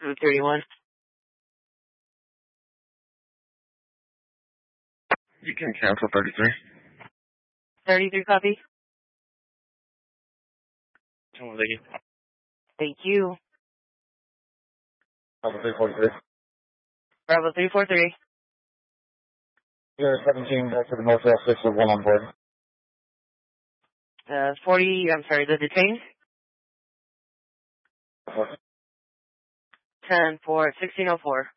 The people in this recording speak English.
31. You can cancel 33. 33 copy. Thank you. Thank you. Bravo 343. Bravo 343. You're 17 back to the Motel 6 with one on board. 40, I'm sorry, the detained? 10 for 1604.